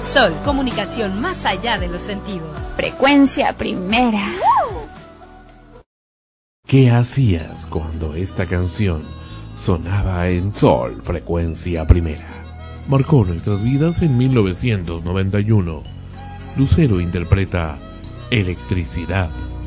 Sol, comunicación más allá de los sentidos. Frecuencia primera. ¿Qué hacías cuando esta canción sonaba en Sol, frecuencia primera? Marcó nuestras vidas en 1991. Lucero interpreta Electricidad.